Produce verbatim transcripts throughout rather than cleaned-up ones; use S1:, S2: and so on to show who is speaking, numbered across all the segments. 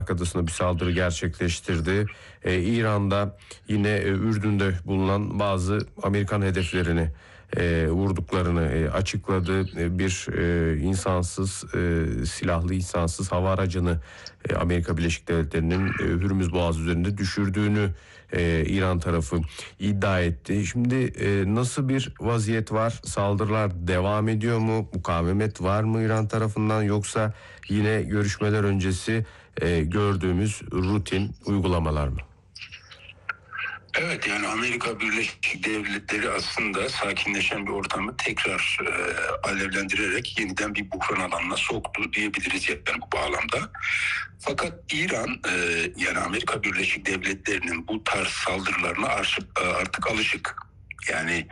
S1: Adasına bir saldırı gerçekleştirdi. Ee, İran'da yine e, Ürdün'de bulunan bazı Amerikan hedeflerini e, vurduklarını e, açıkladı. E, bir e, insansız e, silahlı insansız hava aracını e, Amerika Birleşik Devletleri'nin e, Hürmüz Boğazı üzerinde düşürdüğünü e, İran tarafı iddia etti. Şimdi e, nasıl bir vaziyet var? Saldırılar devam ediyor mu? Mukavemet var mı İran tarafından, yoksa yine görüşmeler öncesi e, gördüğümüz rutin uygulamalar mı?
S2: Evet, yani Amerika Birleşik Devletleri aslında sakinleşen bir ortamı tekrar e, alevlendirerek yeniden bir buhran alanına soktu diyebiliriz yani bu bağlamda. Fakat İran e, yani Amerika Birleşik Devletleri'nin bu tarz saldırılarına artık, artık alışık. Yani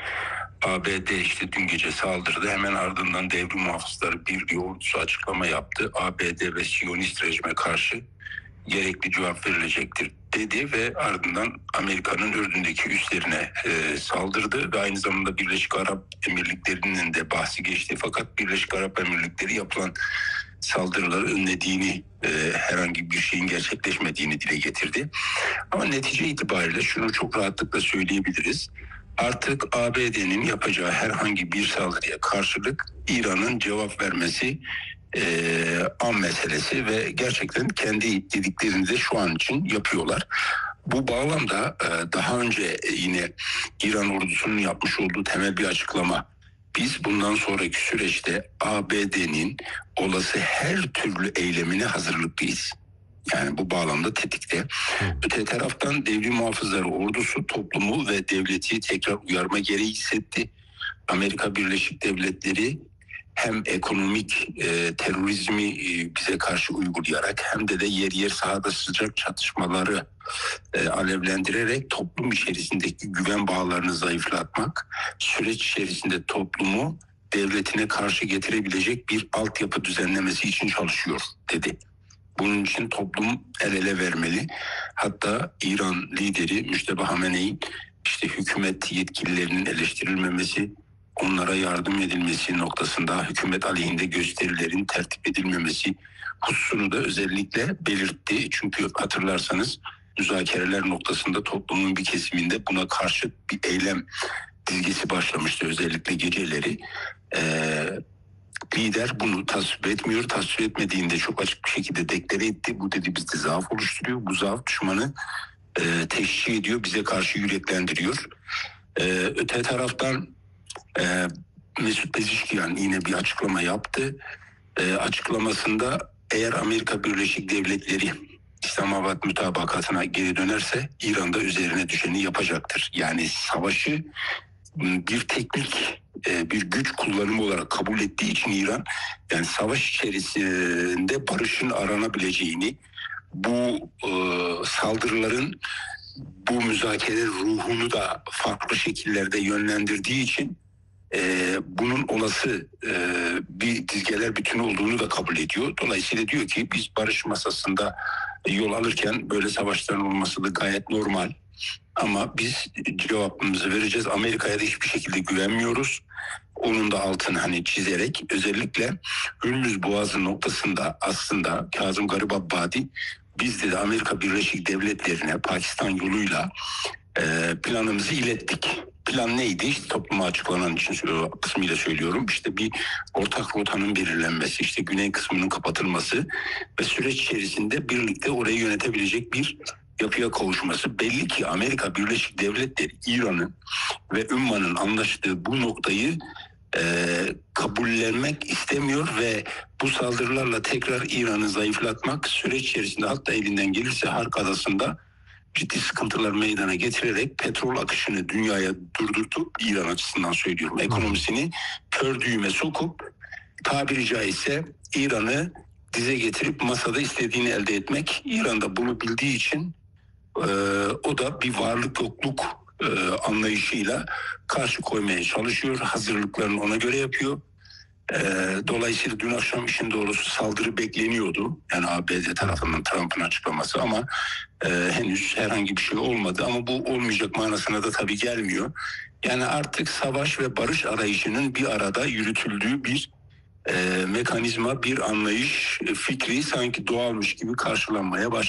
S2: A B D işte dün gece saldırdı, hemen ardından Devrim Muhafızları Birliği ordusu açıklama yaptı. A B D ve Siyonist rejime karşı gerekli cevap verilecektir dedi ve ardından Amerika'nın Ürdün'deki üslerine e, saldırdı ve aynı zamanda Birleşik Arap Emirlikleri'nin de bahsi geçti. Fakat Birleşik Arap Emirlikleri yapılan saldırıları önlediğini, e, herhangi bir şeyin gerçekleşmediğini dile getirdi. Ama netice itibariyle şunu çok rahatlıkla söyleyebiliriz. Artık A B D'nin yapacağı herhangi bir saldırıya karşılık İran'ın cevap vermesi e, an meselesi ve gerçekten kendi dediklerini de şu an için yapıyorlar. Bu bağlamda e, daha önce yine İran ordusunun yapmış olduğu temel bir açıklama. Biz bundan sonraki süreçte A B D'nin olası her türlü eylemine hazırlıklıyız. Yani bu bağlamda tetikte. Öte taraftan Devrim Muhafızları ordusu toplumu ve devleti tekrar uyarma gereği hissetti. Amerika Birleşik Devletleri hem ekonomik e, terörizmi e, bize karşı uygulayarak hem de de yer yer sahada sıcak çatışmaları e, alevlendirerek toplum içerisindeki güven bağlarını zayıflatmak, süreç içerisinde toplumu devletine karşı getirebilecek bir altyapı düzenlemesi için çalışıyor dedi. Bunun için toplum el ele vermeli. Hatta İran lideri Müşteba Hamenei işte hükümet yetkililerinin eleştirilmemesi, onlara yardım edilmesi noktasında hükümet aleyhinde gösterilerin tertip edilmemesi hususunu da özellikle belirtti. Çünkü hatırlarsanız müzakereler noktasında toplumun bir kesiminde buna karşı bir eylem dizgesi başlamıştı, özellikle geceleri. Ee, lider bunu tasvip etmiyor. Tasvip etmediğinde çok açık bir şekilde deklare etti. Bu dedi bizde zaaf oluşturuyor. Bu zaaf düşmanı e, teşhis ediyor. Bize karşı yüreklendiriyor. Ee, öte taraftan e, Mesut Pezeshkian yine bir açıklama yaptı. E, açıklamasında eğer Amerika Birleşik Devletleri İslamabad mütabakatına geri dönerse İran'da üzerine düşeni yapacaktır. Yani savaşı bir teknik e, bir güç kullanımı olarak kabul ettiği için İran, yani savaş içerisinde barışın aranabileceğini, bu e, saldırıların bu müzakere ruhunu da farklı şekillerde yönlendirdiği için e, bunun olası e, bir dizgeler bütünü olduğunu da kabul ediyor. Dolayısıyla diyor ki biz barış masasında yol alırken böyle savaşların olması da gayet normal. Ama biz cevabımızı vereceğiz. Amerika'ya da hiçbir şekilde güvenmiyoruz. Onun da altını hani çizerek özellikle Hürmüz Boğazı noktasında aslında Kazım Garibabbadi biz de Amerika Birleşik Devletleri'ne Pakistan yoluyla e, planımızı ilettik. Plan neydi? İşte topluma açıklanan için kısmıyla söylüyorum. İşte bir ortak rotanın belirlenmesi, işte güney kısmının kapatılması ve süreç içerisinde birlikte orayı yönetebilecek bir yapıya kavuşması. Belli ki Amerika Birleşik Devletleri İran'ın ve Ümman'ın anlaştığı bu noktayı e, kabullenmek istemiyor ve bu saldırılarla tekrar İran'ı zayıflatmak, süreç içerisinde hatta elinden gelirse Hark Adası'nda ciddi sıkıntılar meydana getirerek petrol akışını dünyaya durdurtup, İran açısından söylüyorum, ekonomisini kör düğüme sokup tabiri caizse İran'ı dize getirip masada istediğini elde etmek. İran da bunu bildiği için e, o da bir varlık yokluk e, anlayışıyla karşı koymaya çalışıyor. Hazırlıklarını ona göre yapıyor. E, dolayısıyla dün akşam işin doğrusu saldırı bekleniyordu. Yani A B D tarafından Trump'ın açıklaması ama e, henüz herhangi bir şey olmadı. Ama bu olmayacak manasına da tabii gelmiyor. Yani artık savaş ve barış arayışının bir arada yürütüldüğü bir e, mekanizma, bir anlayış, e, fikri sanki doğalmış gibi karşılanmaya başladı.